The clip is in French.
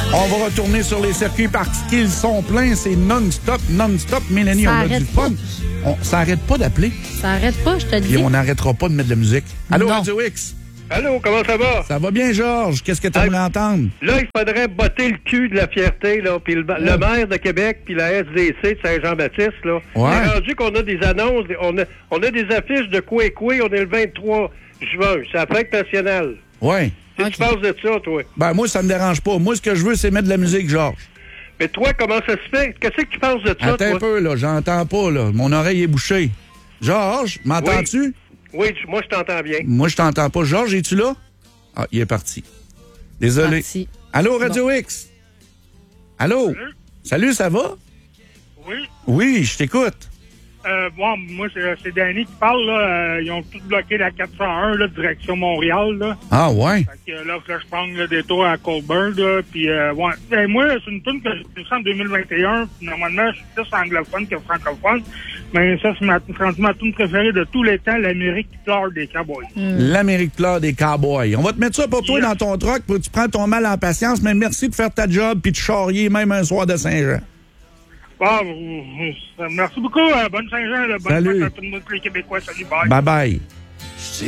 On va retourner sur les circuits parce qu'ils sont pleins. C'est non-stop. Mélanie, Ça on a arrête du fun. Ça arrête pas d'appeler. Ça arrête pas, je te dis. Et on n'arrêtera pas de mettre de la musique. Allô, Non. Radio X? Allô, comment ça va? Ça va bien, Georges? Qu'est-ce que tu aimerais entendre? Là, il faudrait botter le cul de la fierté, là, puis le maire de Québec, puis la SDC de Saint-Jean-Baptiste, là. Ouais. C'est rendu qu'on a des annonces, on a des affiches de Coué-Coué, on est le 23 juin, c'est la fête nationale. Oui. Qu'est-ce que tu penses de ça, toi? Ben, moi, ça me dérange pas. Moi, ce que je veux, c'est mettre de la musique, Georges. Mais toi, comment ça se fait? Qu'est-ce que tu penses de ça, Attends toi? un peu, là. J'entends pas, là. Mon oreille est bouchée. Georges, m'entends-tu? Oui, moi, je t'entends bien. Moi, je t'entends pas. Georges, es-tu là? Ah, il est parti. Désolé. Parti. Allô, Radio X? Allô? Salut, ça va? Oui. Oui, je t'écoute. Bon, moi, c'est Danny qui parle, là. Ils ont tous bloqué la 401, là, direction Montréal, là. Ah, ouais? Fait que là, faut que je prenne le détour à Colbert, là. Puis, ouais. Ben, moi, c'est une tune que j'ai faite en 2021. Puis, normalement, je suis plus anglophone que francophone. Mais ça, c'est ma tune préférée de tous les temps, l'Amérique qui pleure des Cowboys. L'Amérique pleure des Cowboys. On va te mettre ça pour toi Yes. dans ton truck, pour que tu prends ton mal en patience, mais merci de faire ta job puis de charrier même un soir de Saint-Jean. Bon, merci beaucoup. Bonne Saint-Jean, là. Bonne Salut. fête à tout le monde, les Québécois. Salut, bye. Bye-bye.